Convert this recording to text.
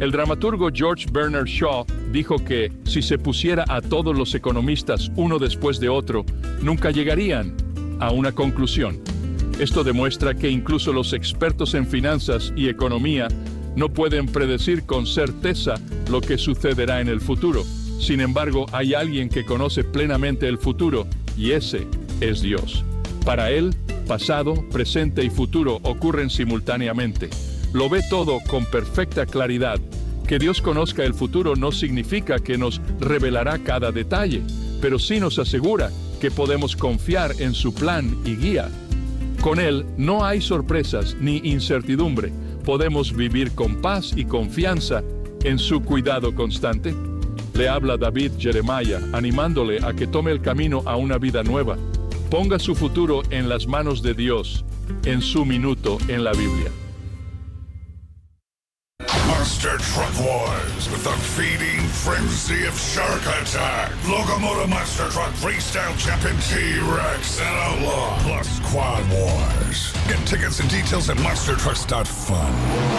El dramaturgo George Bernard Shaw dijo que si se pusiera a todos los economistas uno después de otro, nunca llegarían a una conclusión. Esto demuestra que incluso los expertos en finanzas y economía no pueden predecir con certeza lo que sucederá en el futuro. Sin embargo, hay alguien que conoce plenamente el futuro, y ese es Dios. Para Él, pasado, presente y futuro ocurren simultáneamente. Lo ve todo con perfecta claridad. Que Dios conozca el futuro no significa que nos revelará cada detalle, pero sí nos asegura que podemos confiar en su plan y guía. Con Él no hay sorpresas ni incertidumbre. Podemos vivir con paz y confianza en su cuidado constante. Le habla David Jeremiah, animándole a que tome el camino a una vida nueva. Ponga su futuro en las manos de Dios, en su minuto en la Biblia. Monster Truck Wars with the feeding frenzy of Shark Attack. Locomotive Monster Truck Freestyle Champion T-Rex and Outlaw. Plus Quad Wars. Get tickets and details at monstertrucks.fun.